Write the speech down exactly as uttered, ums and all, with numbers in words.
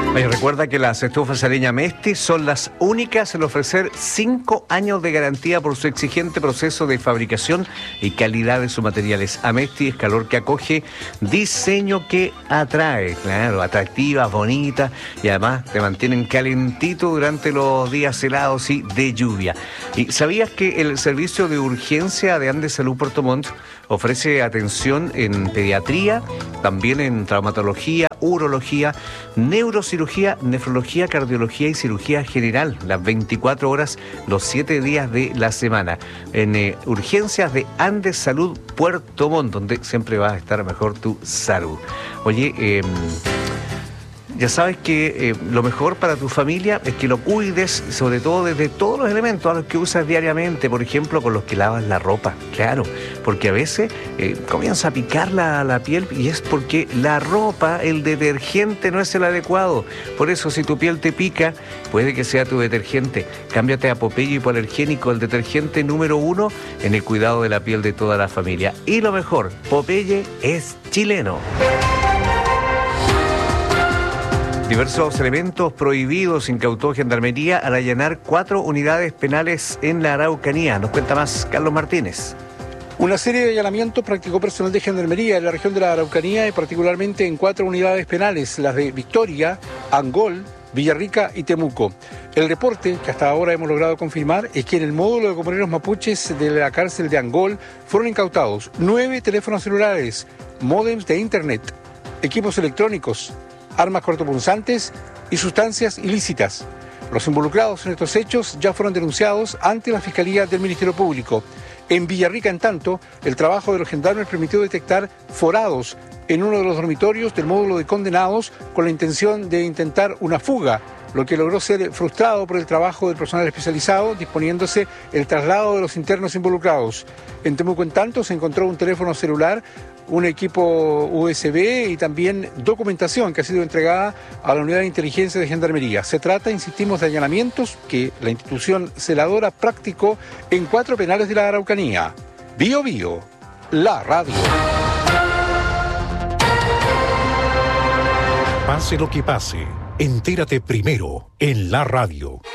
Oye, recuerda que las estufas a leña Mesti son las únicas en ofrecer cinco años de garantía por su exigente proceso de fabricación y calidad de sus materiales. Amesti es calor que acoge, diseño que atrae, claro, atractivas, bonitas y además te mantienen calentito durante los días helados y de lluvia. ¿Y sabías que el servicio de urgencia de Andes Salud Puerto Montt ofrece atención en pediatría, también en traumatología, urología, neurocirugía, nefrología, cardiología y cirugía general, las veinticuatro horas, los siete días de la semana, en eh, urgencias de Andes Salud Puerto Montt, donde siempre va a estar mejor tu salud. Oye, eh, ya sabes que eh, lo mejor para tu familia es que lo cuides, sobre todo desde todos los elementos a los que usas diariamente, por ejemplo, con los que lavas la ropa, claro, porque a veces eh, comienza a picar la, la piel y es porque la ropa, el detergente no es el adecuado. Por eso, si tu piel te pica, puede que sea tu detergente. Cámbiate a Popeye Hipoalergénico, el detergente número uno en el cuidado de la piel de toda la familia. Y lo mejor, Popeye es chileno. Diversos elementos prohibidos incautó Gendarmería al allanar cuatro unidades penales en la Araucanía. Nos cuenta más Carlos Martínez. Una serie de allanamientos practicó personal de Gendarmería en la región de la Araucanía y particularmente en cuatro unidades penales, las de Victoria, Angol, Villarrica y Temuco. El reporte, que hasta ahora hemos logrado confirmar, es que en el módulo de comuneros mapuches de la cárcel de Angol fueron incautados nueve teléfonos celulares, módems de internet, equipos electrónicos, armas cortopunzantes y sustancias ilícitas. Los involucrados en estos hechos ya fueron denunciados ante la Fiscalía del Ministerio Público. En Villarrica, en tanto, el trabajo de los gendarmes permitió detectar forados en uno de los dormitorios del módulo de condenados con la intención de intentar una fuga, lo que logró ser frustrado por el trabajo del personal especializado, disponiéndose el traslado de los internos involucrados. En Temuco, en tanto, se encontró un teléfono celular, un equipo U S B y también documentación que ha sido entregada a la Unidad de Inteligencia de Gendarmería. Se trata, insistimos, de allanamientos que la institución celadora practicó en cuatro penales de la Araucanía. Bio Bio, la radio. Pase lo que pase, entérate primero en la radio.